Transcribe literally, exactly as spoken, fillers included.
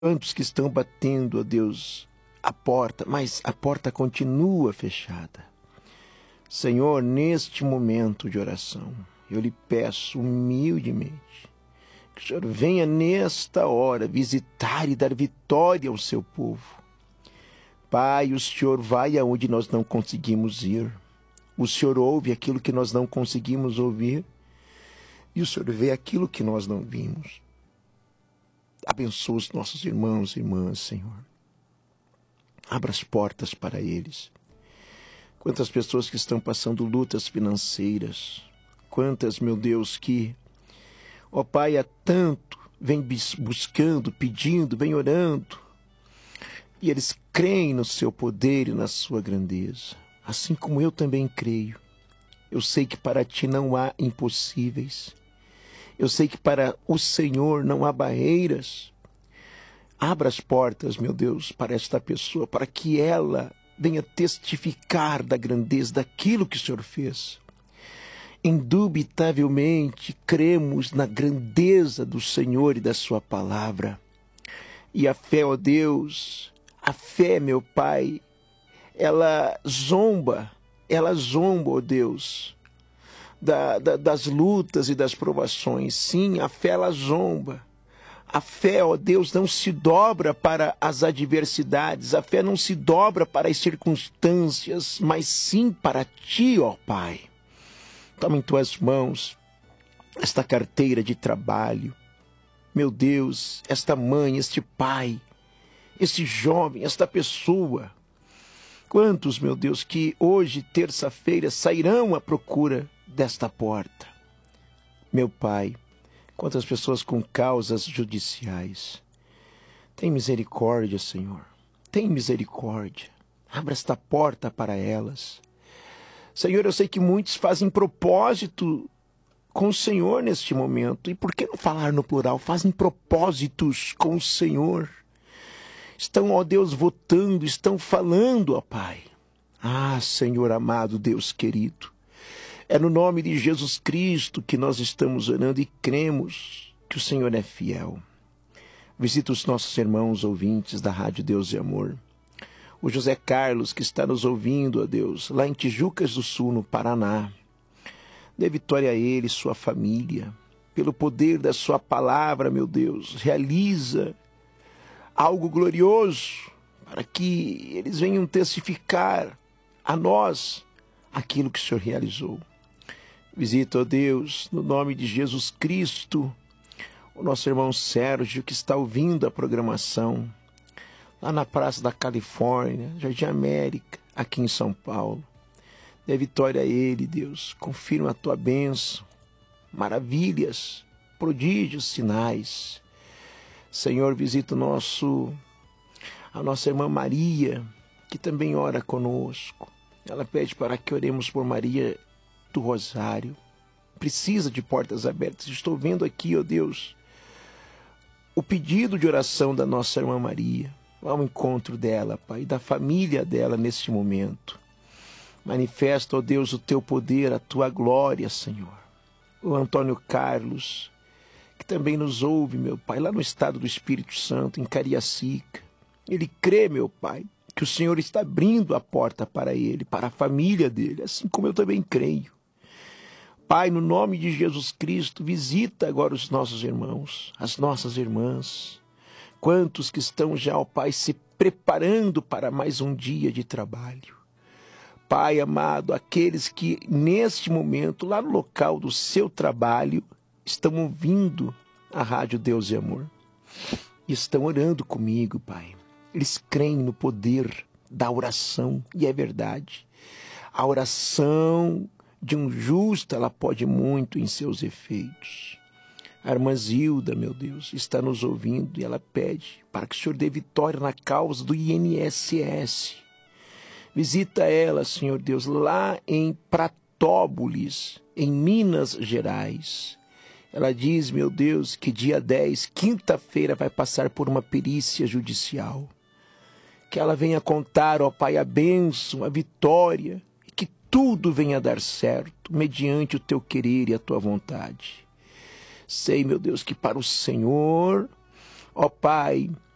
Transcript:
Quantos que estão batendo, ó Deus, a porta, mas a porta continua fechada. Senhor, neste momento de oração, eu lhe peço humildemente que o Senhor venha nesta hora visitar e dar vitória ao seu povo. Pai, o Senhor vai aonde nós não conseguimos ir. O Senhor ouve aquilo que nós não conseguimos ouvir. E o Senhor vê aquilo que nós não vimos. Abençoa os nossos irmãos e irmãs, Senhor. Abra as portas para eles. Quantas pessoas que estão passando lutas financeiras. Quantas, meu Deus, que, ó Pai, há tanto vem buscando, pedindo, vem orando. E eles creem no seu poder e na sua grandeza. Assim como eu também creio. Eu sei que para ti não há impossíveis. Eu sei que para o Senhor não há barreiras. Abra as portas, meu Deus, para esta pessoa, para que ela venha testificar da grandeza daquilo que o Senhor fez. Indubitavelmente, cremos na grandeza do Senhor e da sua palavra. E a fé, ó Deus, a fé, meu Pai, ela zomba, ela zomba, ó Deus, Da, da, das lutas e das provações. Sim, a fé ela zomba. A fé, ó Deus, não se dobra para as adversidades. A fé não se dobra para as circunstâncias, mas sim para ti, ó Pai. Toma em tuas mãos esta carteira de trabalho. Meu Deus, esta mãe, este pai, este jovem, esta pessoa. Quantos, meu Deus, que hoje, terça-feira, sairão à procura desta porta. Meu Pai, quantas pessoas com causas judiciais. Tem misericórdia, Senhor. Tem misericórdia. Abra esta porta para elas. Senhor, eu sei que muitos fazem propósito com o Senhor neste momento. E por que não falar no plural? Fazem propósitos com o Senhor. Estão, ó Deus, votando, estão falando, ó Pai. Ah, Senhor amado, Deus querido. É no nome de Jesus Cristo que nós estamos orando e cremos que o Senhor é fiel. Visita os nossos irmãos ouvintes da Rádio Deus e Amor. O José Carlos, que está nos ouvindo, ó Deus, lá em Tijucas do Sul, no Paraná. Dê vitória a ele e sua família. Pelo poder da sua palavra, meu Deus, realiza algo glorioso para que eles venham testificar a nós aquilo que o Senhor realizou. Visita, ó Deus, no nome de Jesus Cristo, o nosso irmão Sérgio, que está ouvindo a programação, lá na Praça da Califórnia, Jardim América, aqui em São Paulo. Dê vitória a ele, Deus. Confirma a tua bênção, maravilhas, prodígios, sinais. Senhor, visita o nosso, a nossa irmã Maria, que também ora conosco. Ela pede para que oremos por Maria do Rosário. Precisa de portas abertas. Estou vendo aqui, ó Deus, o pedido de oração da nossa irmã Maria. Ao encontro dela, Pai, da família dela neste momento. Manifesta, ó Deus, o teu poder, a tua glória, Senhor. O Antônio Carlos, que também nos ouve, meu Pai, lá no estado do Espírito Santo, em Cariacica. Ele crê, meu Pai, que o Senhor está abrindo a porta para ele, para a família dele, assim como eu também creio. Pai, no nome de Jesus Cristo, visita agora os nossos irmãos, as nossas irmãs. Quantos que estão já, ó Pai, se preparando para mais um dia de trabalho. Pai amado, aqueles que neste momento, lá no local do seu trabalho, estão ouvindo a Rádio Deus e Amor. E estão orando comigo, Pai. Eles creem no poder da oração, e é verdade. A oração de um justo, ela pode muito em seus efeitos. A irmã Zilda, meu Deus, está nos ouvindo e ela pede para que o Senhor dê vitória na causa do I N S S. Visita ela, Senhor Deus, lá em Pratópolis, em Minas Gerais. Ela diz, meu Deus, que dia dez, quinta-feira, vai passar por uma perícia judicial. Que ela venha contar, ó Pai, a bênção, a vitória, e que tudo venha dar certo, mediante o teu querer e a tua vontade. Sei, meu Deus, que para o Senhor, ó Pai,